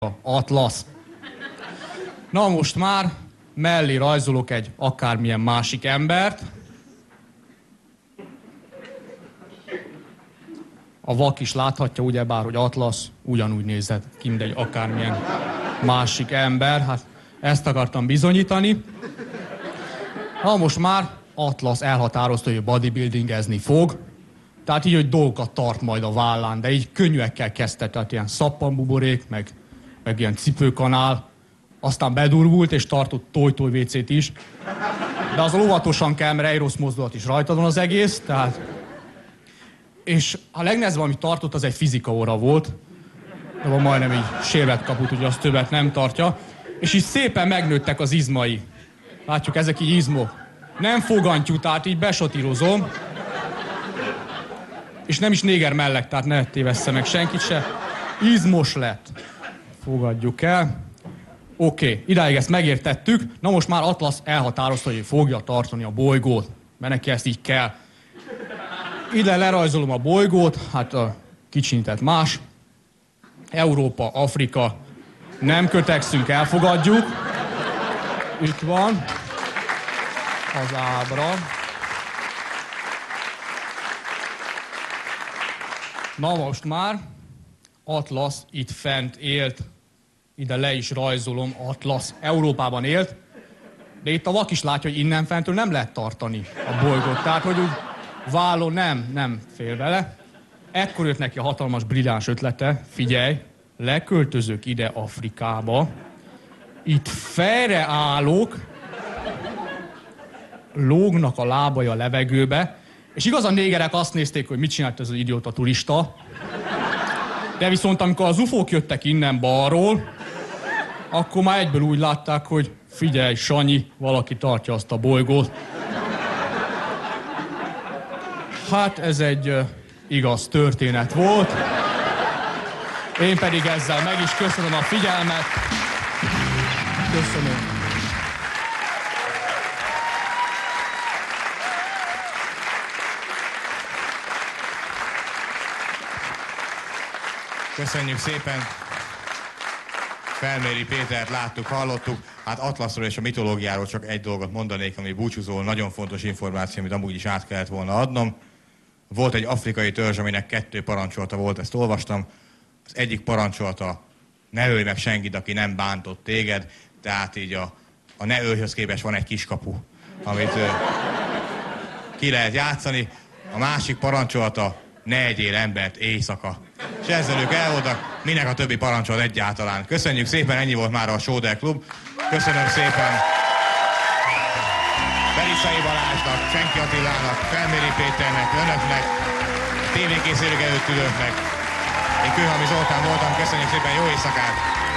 Atlasz. Na most már mellé rajzolok egy akármilyen másik embert. A vak is láthatja ugyebár, hogy Atlasz ugyanúgy nézett ki, mint egy akármilyen másik ember. Hát ezt akartam bizonyítani. Na most már Atlasz elhatározta, hogy bodybuildingezni fog. Tehát így, hogy dolgokat tart majd a vállán, de így könnyűekkel kezdte, tehát ilyen szappanbuborék, meg ilyen cipőkanál. Aztán bedurvult és tartott tojtói-vécét is. De az óvatosan kell, mert egy rossz mozdulat is rajtad van az egész, tehát... És a legnehezebb, amit tartott, az egy fizika óra volt. De van majdnem így sérvet kaput, ugye azt többet nem tartja. És így szépen megnőttek az izmai. Látjuk, ezek így izmok. Nem fogantyú, tehát így besatírozom. És nem is néger mellek, tehát ne tévessze meg senkit se. Izmos lett. Fogadjuk el. Oké, idáig ezt megértettük. Na most már Atlasz elhatározta, hogy fogja tartani a bolygót. Mert neki ezt így kell. Ide lerajzolom a bolygót, hát a kicsinyített más. Európa, Afrika. Nem kötekszünk, elfogadjuk. Itt van az ábra. Na most már Atlasz itt fent élt. Ide le is rajzolom, Atlasz Európában élt. De itt a vak is látja, hogy innen fentről nem lehet tartani a bolygót. Tehát, hogy úgy vállon nem fél vele. Ekkor jött neki a hatalmas, brilliáns ötlete. Figyelj, leköltözök ide Afrikába. Itt fejre állok. Lógnak a lábai a levegőbe. És igaz, a négerek azt nézték, hogy mit csinált ez az idióta turista. De viszont amikor az ufók jöttek innen balról, akkor már egyből úgy látták, hogy figyelj, Sanyi, valaki tartja azt a bolygót. Hát ez egy igaz történet volt. Én pedig ezzel meg is köszönöm a figyelmet. Köszönöm. Köszönjük szépen! Felméri Pétert láttuk, hallottuk. Hát Atlaszról és a mitológiáról csak egy dolgot mondanék, ami búcsúzól nagyon fontos információ, amit amúgy is át kellett volna adnom. Volt egy afrikai törzs, aminek 2 parancsolata volt, ezt olvastam. Az egyik parancsolata, ne ölj meg senkit, aki nem bántott téged, tehát így a ne ölhöz képest van egy kiskapu, amit ki lehet játszani. A másik parancsolata, ne egyél embert éjszaka. És ezzel ők el voltak, minek a többi parancsolat egyáltalán. Köszönjük szépen, ennyi volt már a Sóder Klub. Köszönöm szépen Belicai Balázsnak, Csenki Attilának, Felméri Péternek, önöknek, tévékészülők előtt ülőknek. Én Kőhalmi Zoltán voltam, köszönjük szépen, jó éjszakát!